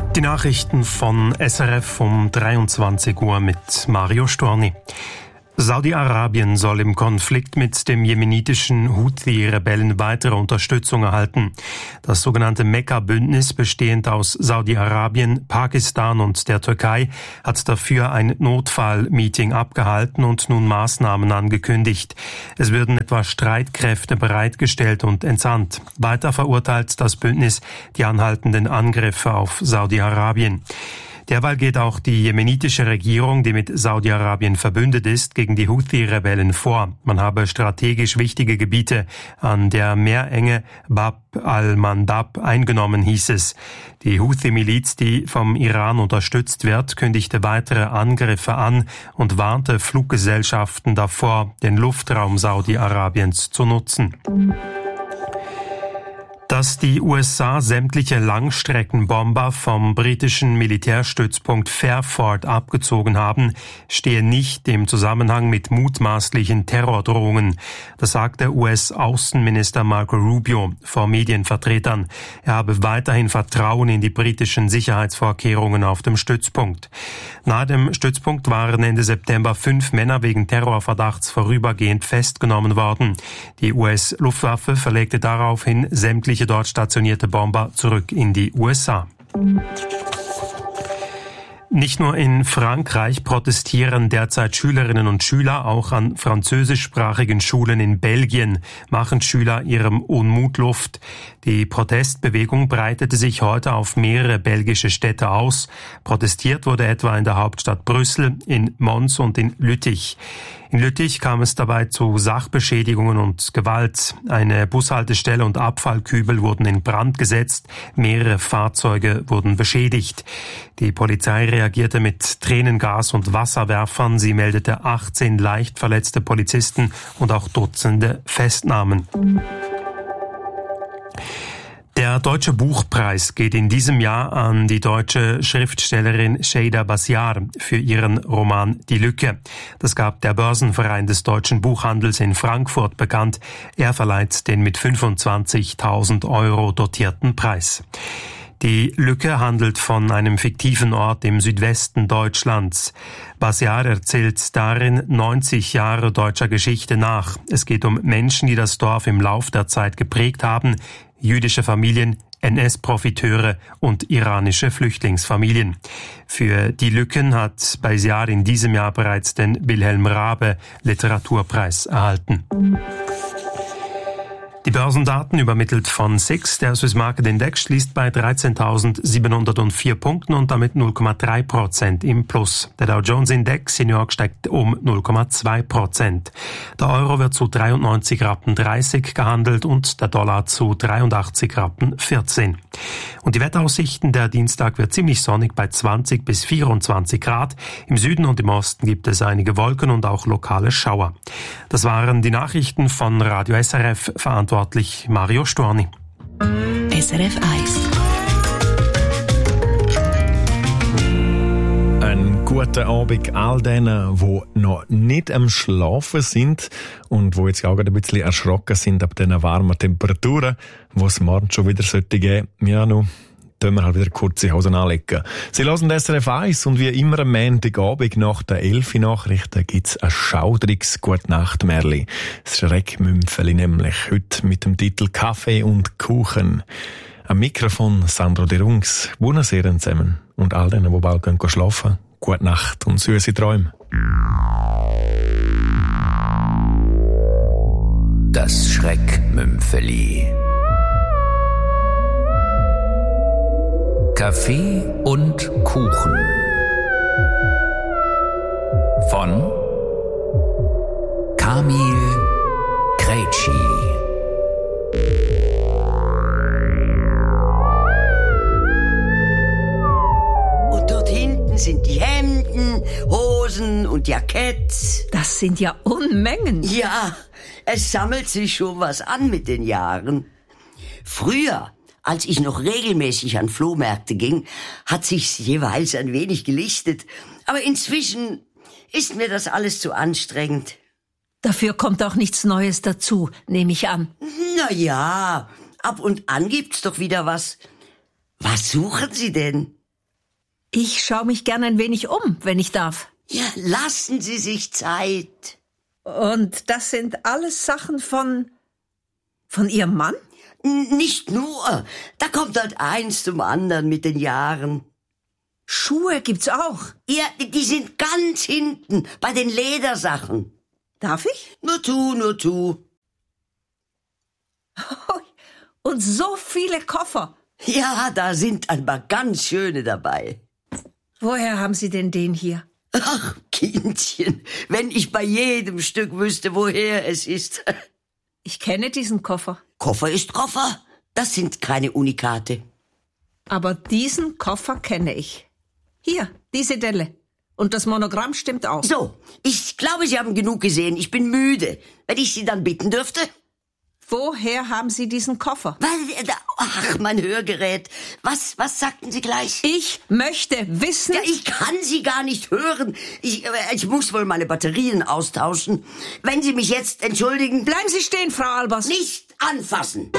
Die Nachrichten von SRF um 23 Uhr mit Mario Storni. Saudi-Arabien soll im Konflikt mit dem jemenitischen Houthi-Rebellen weitere Unterstützung erhalten. Das sogenannte Mekka-Bündnis, bestehend aus Saudi-Arabien, Pakistan und der Türkei, hat dafür ein Notfallmeeting abgehalten und nun Maßnahmen angekündigt. Es würden etwa Streitkräfte bereitgestellt und entsandt. Weiter verurteilt das Bündnis die anhaltenden Angriffe auf Saudi-Arabien. Derweil geht auch die jemenitische Regierung, die mit Saudi-Arabien verbündet ist, gegen die Houthi-Rebellen vor. Man habe strategisch wichtige Gebiete an der Meerenge Bab al-Mandab eingenommen, hieß es. Die Houthi-Miliz, die vom Iran unterstützt wird, kündigte weitere Angriffe an und warnte Fluggesellschaften davor, den Luftraum Saudi-Arabiens zu nutzen. Dass die USA sämtliche Langstreckenbomber vom britischen Militärstützpunkt Fairford abgezogen haben, stehe nicht im Zusammenhang mit mutmaßlichen Terrordrohungen. Das sagte US-Außenminister Marco Rubio vor Medienvertretern. Er habe weiterhin Vertrauen in die britischen Sicherheitsvorkehrungen auf dem Stützpunkt. Nahe dem Stützpunkt waren Ende September 5 Männer wegen Terrorverdachts vorübergehend festgenommen worden. Die US-Luftwaffe verlegte daraufhin sämtliche dort stationierte Bomber zurück in die USA. Nicht nur in Frankreich protestieren derzeit Schülerinnen und Schüler, auch an französischsprachigen Schulen in Belgien machen Schüler ihrem Unmut Luft. Die Protestbewegung breitete sich heute auf mehrere belgische Städte aus. Protestiert wurde etwa in der Hauptstadt Brüssel, in Mons und in Lüttich. In Lüttich kam es dabei zu Sachbeschädigungen und Gewalt. Eine Bushaltestelle und Abfallkübel wurden in Brand gesetzt, mehrere Fahrzeuge wurden beschädigt. Die Polizei reagierte mit Tränengas und Wasserwerfern. Sie meldete 18 leicht verletzte Polizisten und auch Dutzende Festnahmen. Der Deutsche Buchpreis geht in diesem Jahr an die deutsche Schriftstellerin Şeyda Basyar für ihren Roman Die Lücke. Das gab der Börsenverein des deutschen Buchhandels in Frankfurt bekannt. Er verleiht den mit 25.000 € dotierten Preis. Die Lücke handelt von einem fiktiven Ort im Südwesten Deutschlands. Basyar erzählt darin 90 Jahre deutscher Geschichte nach. Es geht um Menschen, die das Dorf im Lauf der Zeit geprägt haben, jüdische Familien, NS-Profiteure und iranische Flüchtlingsfamilien. Für Die Lücken hat Basyar in diesem Jahr bereits den Wilhelm Raabe Literaturpreis erhalten. Die Börsendaten übermittelt von SIX. Der Swiss Market Index schließt bei 13.704 Punkten und damit 0,3% im Plus. Der Dow Jones Index in New York steigt um 0,2%. Der Euro wird zu 93,30 Rappen gehandelt und der Dollar zu 83,14 Rappen. Und die Wetteraussichten, der Dienstag wird ziemlich sonnig bei 20 bis 24 Grad. Im Süden und im Osten gibt es einige Wolken und auch lokale Schauer. Das waren die Nachrichten von Radio SRF, verantwortlich Mario Storni. SRF 1. Einen guten Abend all denen, die noch nicht am Schlafen sind und die jetzt auch ein bisschen erschrocken sind ab diesen warmen Temperaturen, die es morgen schon wieder geben sollte. Ja, nun tun wir halt wieder kurze Hosen anlegen. Sie hören SRF 1 und wie immer am Montagabend nach der 11-Nachrichten gibt's ein schaudriges Gute-Nacht-Märli. Das Schreckmümpfeli nämlich, heute mit dem Titel Kaffee und Kuchen. Am Mikrofon Sandro De Rungs. Buonasera zusammen. Und all denen, die bald gehen schlafen, gute Nacht und süße Träume. Das Schreckmümpfeli. Kaffee und Kuchen von Kamil Krejci. Und dort hinten sind die Hemden, Hosen und Jacketts. Das sind ja Unmengen. Ja, es sammelt sich schon was an mit den Jahren. Früher, als ich noch regelmäßig an Flohmärkte ging, hat sich's jeweils ein wenig gelichtet. Aber inzwischen ist mir das alles zu anstrengend. Dafür kommt auch nichts Neues dazu, nehme ich an. Na ja, ab und an gibt's doch wieder was. Was suchen Sie denn? Ich schaue mich gern ein wenig um, wenn ich darf. Ja, lassen Sie sich Zeit. Und das sind alles Sachen von Ihrem Mann? Nicht nur. Da kommt halt eins zum anderen mit den Jahren. Schuhe gibt's auch. Ja, die sind ganz hinten, bei den Ledersachen. Darf ich? Nur tu. Und so viele Koffer. Ja, da sind ein paar ganz schöne dabei. Woher haben Sie denn den hier? Ach, Kindchen, wenn ich bei jedem Stück wüsste, woher es ist. Ich kenne diesen Koffer. Koffer ist Koffer. Das sind keine Unikate. Aber diesen Koffer kenne ich. Hier, diese Delle. Und das Monogramm stimmt auch. So, ich glaube, Sie haben genug gesehen. Ich bin müde. Wenn ich Sie dann bitten dürfte? Woher haben Sie diesen Koffer? Ach, mein Hörgerät. Was sagten Sie gleich? Ich möchte wissen... Ja, ich kann Sie gar nicht hören. Ich muss wohl meine Batterien austauschen. Wenn Sie mich jetzt entschuldigen... Bleiben Sie stehen, Frau Albers. Nicht anfassen.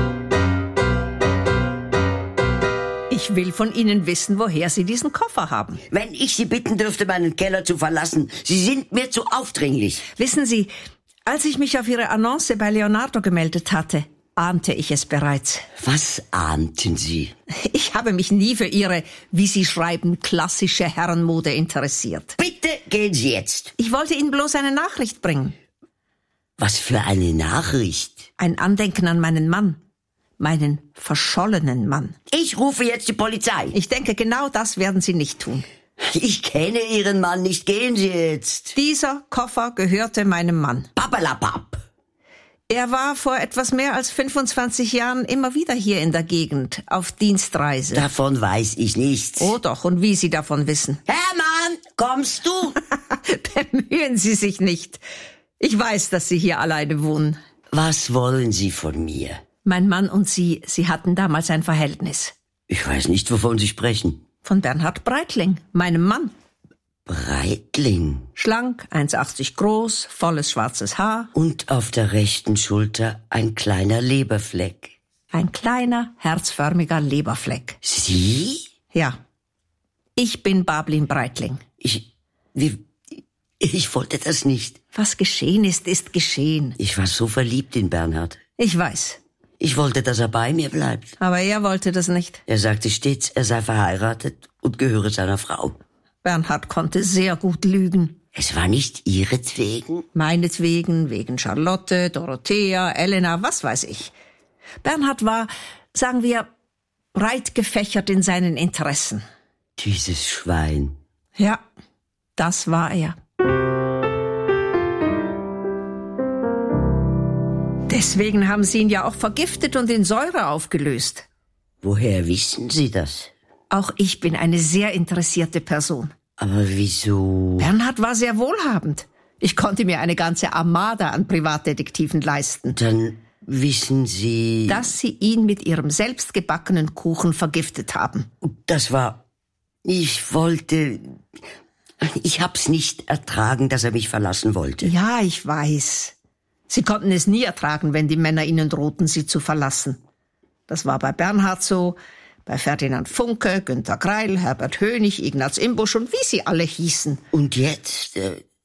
Ich will von Ihnen wissen, woher Sie diesen Koffer haben. Wenn ich Sie bitten dürfte, meinen Keller zu verlassen. Sie sind mir zu aufdringlich. Wissen Sie, als ich mich auf Ihre Annonce bei Leonardo gemeldet hatte, ahnte ich es bereits. Was ahnten Sie? Ich habe mich nie für Ihre, wie Sie schreiben, klassische Herrenmode interessiert. Bitte gehen Sie jetzt. Ich wollte Ihnen bloß eine Nachricht bringen. Was für eine Nachricht? Ein Andenken an meinen Mann. Meinen verschollenen Mann. Ich rufe jetzt die Polizei. Ich denke, genau das werden Sie nicht tun. Ich kenne Ihren Mann nicht. Gehen Sie jetzt. Dieser Koffer gehörte meinem Mann. Pappelapapp. Er war vor etwas mehr als 25 Jahren immer wieder hier in der Gegend, auf Dienstreise. Davon weiß ich nichts. Oh doch, und wie Sie davon wissen. Hermann, kommst du? Bemühen Sie sich nicht. Ich weiß, dass Sie hier alleine wohnen. Was wollen Sie von mir? Mein Mann und Sie hatten damals ein Verhältnis. Ich weiß nicht, wovon Sie sprechen. Von Bernhard Breitling, meinem Mann. Breitling? Schlank, 1,80 groß, volles schwarzes Haar. Und auf der rechten Schulter ein kleiner Leberfleck. Ein kleiner, herzförmiger Leberfleck. Sie? Ja. Ich bin Bablin Breitling. Ich wollte das nicht. Was geschehen ist, ist geschehen. Ich war so verliebt in Bernhard. Ich weiß. Ich wollte, dass er bei mir bleibt. Aber er wollte das nicht. Er sagte stets, er sei verheiratet und gehöre seiner Frau. Bernhard konnte sehr gut lügen. Es war nicht ihretwegen? Meinetwegen, wegen Charlotte, Dorothea, Elena, was weiß ich. Bernhard war, sagen wir, breit gefächert in seinen Interessen. Dieses Schwein. Ja, das war er. Deswegen haben Sie ihn ja auch vergiftet und in Säure aufgelöst. Woher wissen Sie das? Auch ich bin eine sehr interessierte Person. Aber wieso? Bernhard war sehr wohlhabend. Ich konnte mir eine ganze Armada an Privatdetektiven leisten. Dann wissen Sie... Dass Sie ihn mit Ihrem selbstgebackenen Kuchen vergiftet haben. Das war... Ich hab's nicht ertragen, dass er mich verlassen wollte. Ja, ich weiß. Sie konnten es nie ertragen, wenn die Männer Ihnen drohten, Sie zu verlassen. Das war bei Bernhard so, bei Ferdinand Funke, Günter Greil, Herbert Hönig, Ignaz Imbusch und wie sie alle hießen. Und jetzt?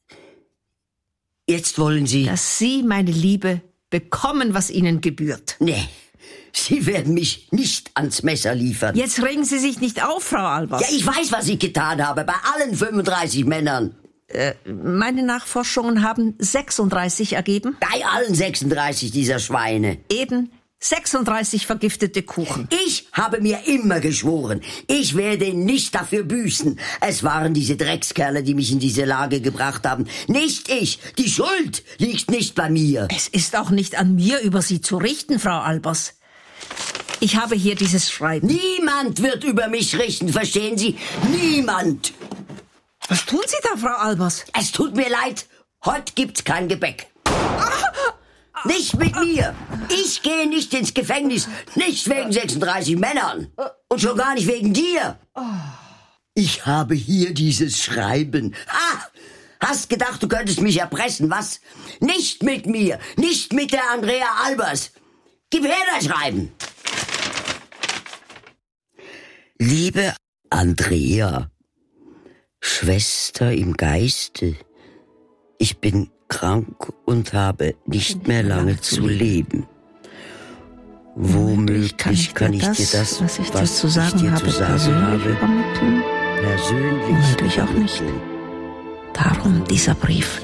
Jetzt wollen Sie... Dass Sie, meine Liebe, bekommen, was Ihnen gebührt. Nee, Sie werden mich nicht ans Messer liefern. Jetzt regen Sie sich nicht auf, Frau Albers. Ja, ich weiß, was ich getan habe, bei allen 35 Männern. Meine Nachforschungen haben 36 ergeben. Bei allen 36 dieser Schweine. Eben 36 vergiftete Kuchen. Ich habe mir immer geschworen, ich werde nicht dafür büßen. Es waren diese Dreckskerle, die mich in diese Lage gebracht haben. Nicht ich. Die Schuld liegt nicht bei mir. Es ist auch nicht an mir, über Sie zu richten, Frau Albers. Ich habe hier dieses Schreiben. Niemand wird über mich richten, verstehen Sie? Niemand. Was tun Sie da, Frau Albers? Es tut mir leid, heute gibt's kein Gebäck. Nicht mit mir. Ich gehe nicht ins Gefängnis, nicht wegen 36 Männern und schon gar nicht wegen dir. Ich habe hier dieses Schreiben. Hast gedacht, du könntest mich erpressen, was? Nicht mit mir, nicht mit der Andrea Albers. Gib her das Schreiben. Liebe Andrea, Schwester im Geiste, ich bin krank und habe nicht mehr lange zu leben. Womöglich kann ich dir das, was ich dir zu sagen habe, persönlich übermitteln. Womöglich auch nicht. Darum dieser Brief.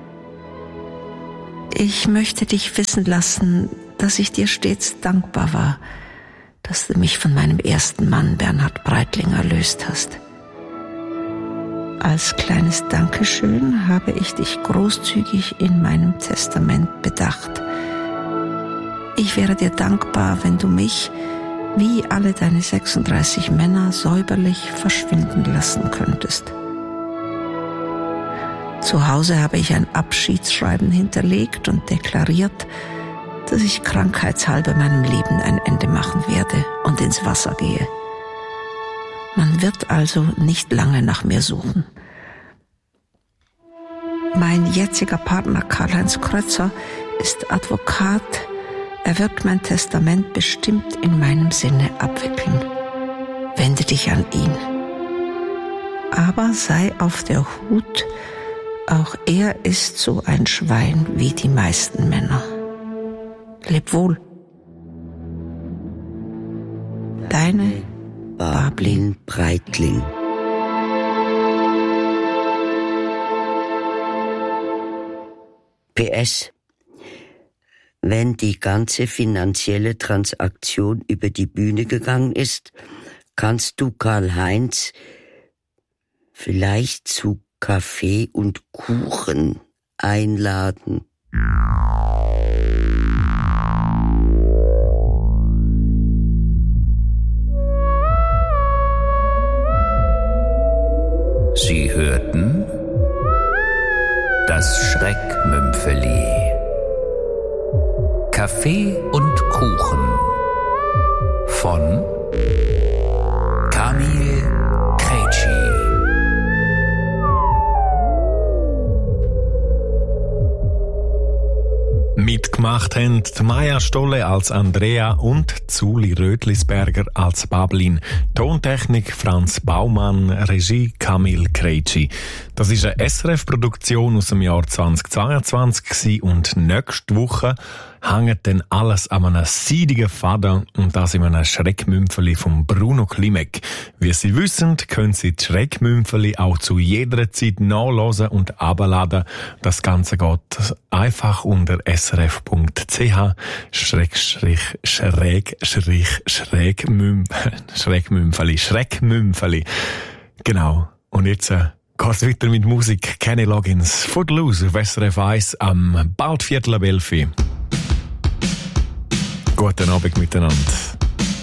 Ich möchte dich wissen lassen, dass ich dir stets dankbar war, dass du mich von meinem ersten Mann Bernhard Breitling erlöst hast. Als kleines Dankeschön habe ich dich großzügig in meinem Testament bedacht. Ich wäre dir dankbar, wenn du mich, wie alle deine 36 Männer, säuberlich verschwinden lassen könntest. Zu Hause habe ich ein Abschiedsschreiben hinterlegt und deklariert, dass ich krankheitshalber meinem Leben ein Ende machen werde und ins Wasser gehe. Man wird also nicht lange nach mir suchen. Mein jetziger Partner Karl-Heinz Krötzer ist Advokat. Er wird mein Testament bestimmt in meinem Sinne abwickeln. Wende dich an ihn. Aber sei auf der Hut, auch er ist so ein Schwein wie die meisten Männer. Leb wohl. Deine Bablin Breitling. PS. Wenn die ganze finanzielle Transaktion über die Bühne gegangen ist, kannst du Karl-Heinz vielleicht zu Kaffee und Kuchen einladen. Sie hörten das Schreckmümpfeli. Kaffee und Kuchen von Kamil Krejci. Mitgemacht haben die Maja Stolle als Andrea und Zuli Rötlisberger als Bablin. Tontechnik Franz Baumann, Regie Kamil Krejci. Das ist eine SRF-Produktion aus dem Jahr 2022 und nächste Woche hängt dann alles an einem seidigen Faden und das in einem Schreckmümpfeli von Bruno Klimek. Wie Sie wissen, können Sie die Schreckmümpfeli auch zu jeder Zeit nachhören und abladen. Das Ganze geht einfach unter Schreckmümpfeli. Genau. Und jetzt geht's weiter mit Musik. Kenny Loggins, Footloose auf SRF 1 am bald 11:15. Guten Abend miteinander.